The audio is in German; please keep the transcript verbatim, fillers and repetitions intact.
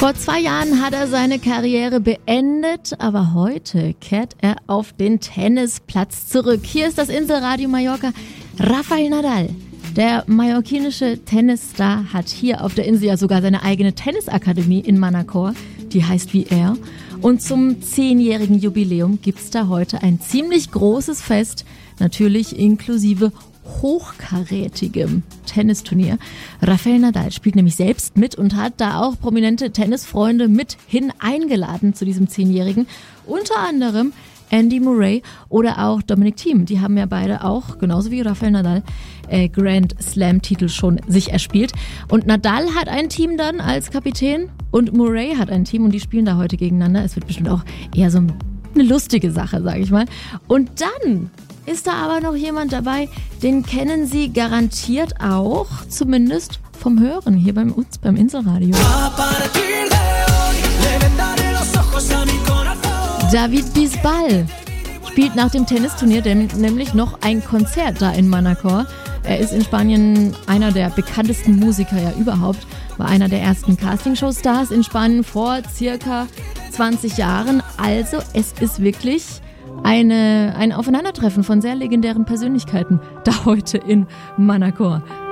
Vor zwei Jahren hat er seine Karriere beendet, aber heute kehrt er auf den Tennisplatz zurück. Hier ist das Inselradio Mallorca. Rafael Nadal, der mallorquinische Tennisstar, hat hier auf der Insel ja sogar seine eigene Tennisakademie in Manacor, die heißt wie er. Und zum zehnjährigen Jubiläum gibt's da heute ein ziemlich großes Fest, natürlich inklusive hochkarätigem Tennisturnier. Rafael Nadal spielt nämlich selbst mit und hat da auch prominente Tennisfreunde mit hin eingeladen zu diesem Zehnjährigen. Unter anderem Andy Murray oder auch Dominic Thiem. Die haben ja beide auch, genauso wie Rafael Nadal, äh, Grand Slam-Titel schon sich erspielt. Und Nadal hat ein Team dann als Kapitän und Murray hat ein Team und die spielen da heute gegeneinander. Es wird bestimmt auch eher so eine lustige Sache, sage ich mal. Und dann ist da aber noch jemand dabei, den kennen Sie garantiert auch, zumindest vom Hören hier bei uns beim Inselradio. David Bisbal spielt nach dem Tennisturnier nämlich noch ein Konzert da in Manacor. Er ist in Spanien einer der bekanntesten Musiker ja überhaupt, war einer der ersten Castingshow-Stars in Spanien vor circa zwanzig Jahren. Also es ist wirklich Eine, ein Aufeinandertreffen von sehr legendären Persönlichkeiten da heute in Manacor.